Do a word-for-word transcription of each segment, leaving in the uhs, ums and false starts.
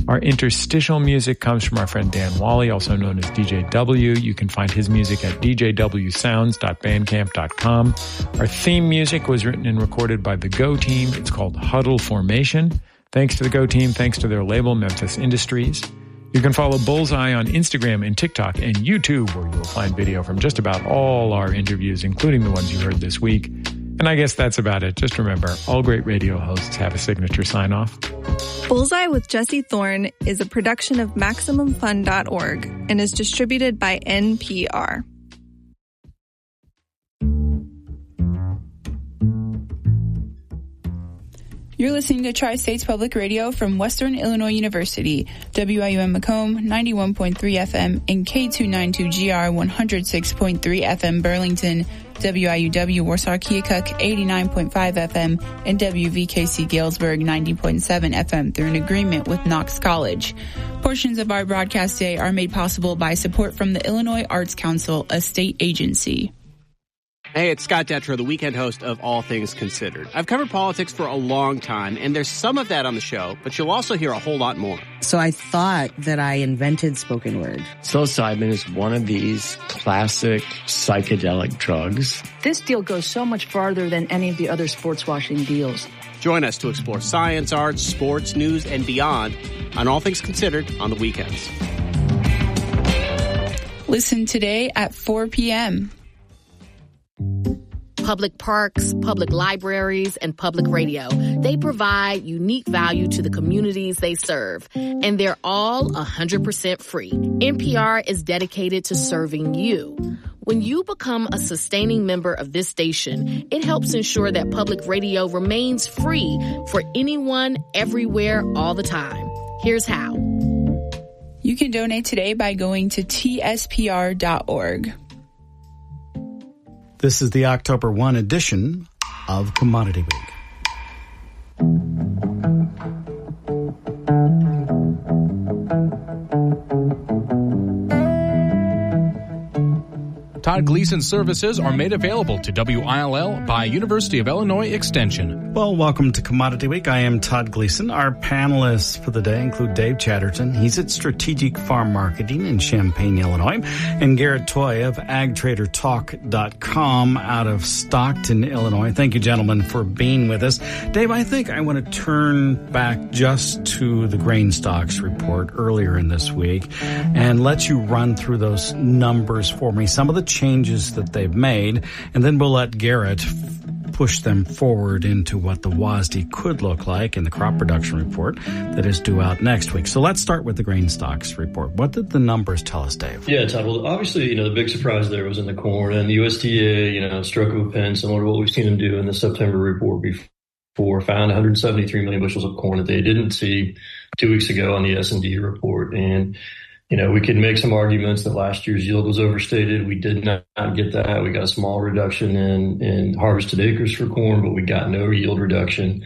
Our interstitial music comes from our friend Dan Wally, also known as D J W. You can find his music at d j w sounds dot bandcamp dot com. Our theme music was written and recorded by the Go Team. It's called Huddle Formation. Thanks to the Go Team, thanks to their label, Memphis Industries. You can follow Bullseye on Instagram and TikTok and YouTube, where you'll find video from just about all our interviews, including the ones you heard this week. And I guess that's about it. Just remember, all great radio hosts have a signature sign-off. Bullseye with Jesse Thorne is a production of Maximum Fun dot org and is distributed by N P R. You're listening to Tri-States Public Radio from Western Illinois University, W I U M Macomb, ninety-one point three F M, and K two ninety-two G R, one oh six point three F M Burlington, W I U W Warsaw-Keokuk, eighty-nine point five F M, and W V K C Galesburg, ninety point seven F M through an agreement with Knox College. Portions of our broadcast today are made possible by support from the Illinois Arts Council, a state agency. Hey, it's Scott Detrow, the weekend host of All Things Considered. I've covered politics for a long time, and there's some of that on the show, but you'll also hear a whole lot more. So I thought that I invented spoken word. Psilocybin is one of these classic psychedelic drugs. This deal goes so much farther than any of the other sports washing deals. Join us to explore science, arts, sports, news, and beyond on All Things Considered on the weekends. Listen today at four p.m. Public parks, public libraries, and public radio. They provide unique value to the communities they serve, and they're all one hundred percent free. N P R is dedicated to serving you. When you become a sustaining member of this station, it helps ensure that public radio remains free for anyone, everywhere, all the time. Here's how. You can donate today by going to T S P R dot org. This is the October first edition of Commodity Week. Todd Gleason services are made available to W I L L by University of Illinois Extension. Well, welcome to Commodity Week. I am Todd Gleason. Our panelists for the day include Dave Chatterton. He's at Strategic Farm Marketing in Champaign, Illinois, and Garrett Toy of ag trader talk dot com out of Stockton, Illinois. Thank you, gentlemen, for being with us. Dave, I think I want to turn back just to the grain stocks report earlier in this week and let you run through those numbers for me, some of the changes that they've made, and then we'll let Garrett push them forward into what the W A S D could look like in the crop production report that is due out next week. So let's start with the grain stocks report. What did the numbers tell us, Dave? Yeah, Todd, well, obviously, you know, the big surprise there was in the corn, and the U S D A, you know, stroke of a pen, similar to what we've seen them do in the September report before, found one hundred seventy-three million bushels of corn that they didn't see two weeks ago on the S and D report. And you know, we could make some arguments that last year's yield was overstated. We did not get that. We got a small reduction in, in harvested acres for corn, but we got no yield reduction.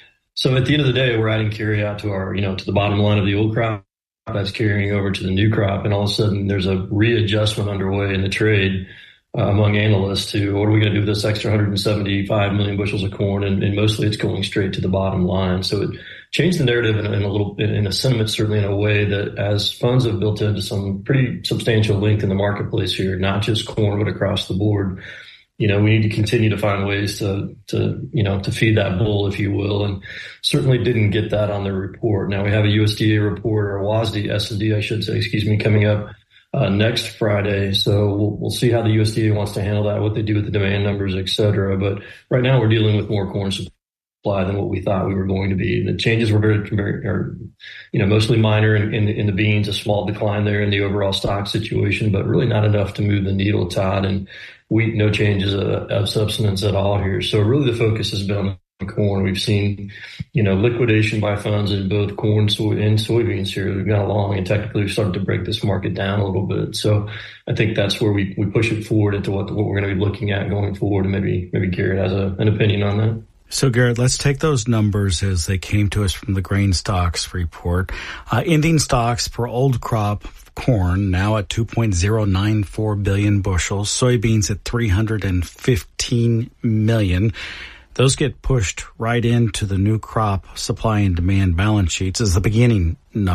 So at the end of the day, we're adding carry out to our, you know, to the bottom line of the old crop that's carrying over to the new crop. And all of a sudden there's a readjustment underway in the trade uh, among analysts to what are we going to do with this extra one hundred seventy-five million bushels of corn? And, and mostly it's going straight to the bottom line. So it changed the narrative in, in a little bit, in a sentiment, certainly in a way that as funds have built into some pretty substantial length in the marketplace here, not just corn, but across the board. You know, we need to continue to find ways to, to, you know, to feed that bull, if you will, and certainly didn't get that on the report. Now we have a U S D A report, or a W A S D, S and D, I should say, excuse me, coming up uh, next Friday. So we'll, we'll see how the U S D A wants to handle that, what they do with the demand numbers, et cetera. But right now we're dealing with more corn supply than what we thought we were going to be. The changes were very, very are, you know, mostly minor in, in, the, in the beans, a small decline there in the overall stock situation, but really not enough to move the needle, Todd. And wheat, no changes of, of substance at all here. So really the focus has been on corn. We've seen, you know, liquidation by funds in both corn soy, and soybeans here. We've gone along, and technically we've started to break this market down a little bit. So I think that's where we, we push it forward into what, what we're going to be looking at going forward. And maybe, maybe Garrett has a, an opinion on that. So, Garrett, let's take those numbers as they came to us from the grain stocks report. Uh, ending stocks for old crop corn now at two point oh nine four billion bushels, soybeans at three hundred fifteen million. Those get pushed right into the new crop supply and demand balance sheets as the beginning number.